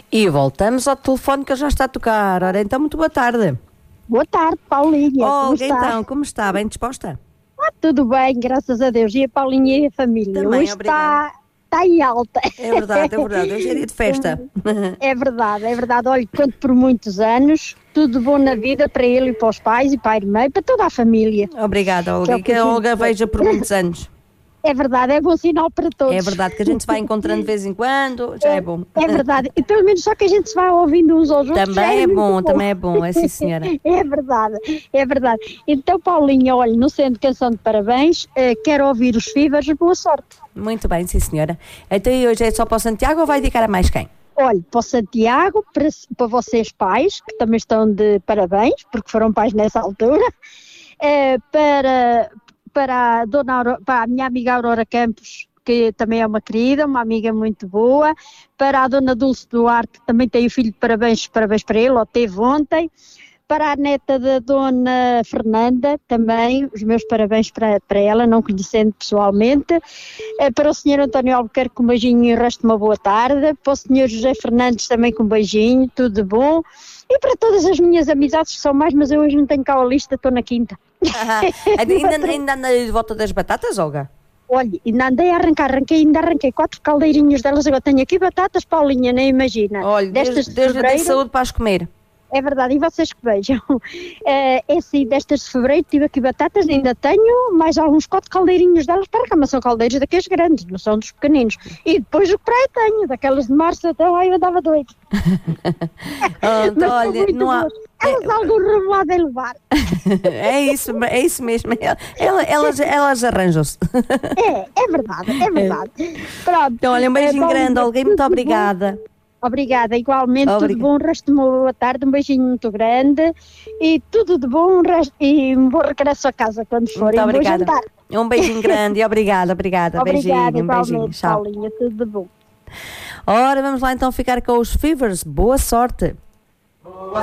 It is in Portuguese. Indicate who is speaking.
Speaker 1: E voltamos ao telefone que já está a tocar. Ora, então, muito boa tarde.
Speaker 2: Boa tarde, Paulinha. Como está?
Speaker 1: Então, como está? Bem disposta?
Speaker 2: Tudo bem, graças a Deus. E a Paulinha e a família?
Speaker 1: Também,
Speaker 2: Hoje
Speaker 1: obrigada.
Speaker 2: está em alta.
Speaker 1: É verdade. Hoje é dia de festa.
Speaker 2: É verdade. Olha, conto por muitos anos. Tudo bom na vida para ele e para os pais e para a irmã e para toda a família.
Speaker 1: Obrigada, Olga.
Speaker 2: Que é
Speaker 1: a
Speaker 2: o que
Speaker 1: Olga veja por muitos anos.
Speaker 2: É verdade, é bom sinal para todos.
Speaker 1: É verdade que a gente se vai encontrando de vez em quando, já é bom.
Speaker 2: É verdade. E pelo menos só que a gente se vai ouvindo uns aos outros.
Speaker 1: Também é bom, é sim, senhora.
Speaker 2: É verdade. Então, Paulinha, olha, no Centro de Canção de Parabéns, quero ouvir os Fivers, boa sorte.
Speaker 1: Muito bem, sim, senhora. Então, e hoje é só para o Santiago ou vai dedicar a mais quem?
Speaker 2: Olha, para o Santiago, para vocês pais, que também estão de parabéns, porque foram pais nessa altura, para a minha amiga Aurora Campos, que também é uma querida, uma amiga muito boa, para a dona Dulce Duarte, que também tem o filho de parabéns para ele, ou teve ontem, para a neta da dona Fernanda, também, os meus parabéns para ela, não conhecendo pessoalmente, para o senhor António Albuquerque com um beijinho e o resto de uma boa tarde, para o senhor José Fernandes também com um beijinho, tudo de bom, e para todas as minhas amizades, que são mais, mas eu hoje não tenho cá a lista, estou na quinta.
Speaker 1: Ainda anda de volta das batatas, Olga?
Speaker 2: Olha, ainda arranquei 4 caldeirinhos delas, agora tenho aqui batatas, Paulinha, nem imagina.
Speaker 1: Olha, Deus lhe dê saúde para as comer.
Speaker 2: É verdade, e vocês que vejam, assim, destas de fevereiro tive aqui batatas, ainda tenho mais alguns 4 caldeirinhos delas para cá, mas são caldeiros daqueles grandes, não são dos pequeninos. E depois o que praia tenho, daquelas de março até lá eu andava doido.
Speaker 1: Então, olha, não há...
Speaker 2: Elas algum rumo lá de levar.
Speaker 1: É isso mesmo, elas arranjam-se.
Speaker 2: É verdade. Pronto.
Speaker 1: Então, olha, um beijinho grande, Olga, e muito obrigada.
Speaker 2: Obrigada, igualmente, tudo bom, resto de uma boa tarde, um beijinho muito grande e tudo de bom e um bom regresso a casa quando for.
Speaker 1: Muito obrigada.
Speaker 2: Jantar.
Speaker 1: Um beijinho grande e obrigada. Beijinho, tchau.
Speaker 2: Paulinha, tudo de bom.
Speaker 1: Ora, vamos lá então ficar com os Fivers. Boa sorte.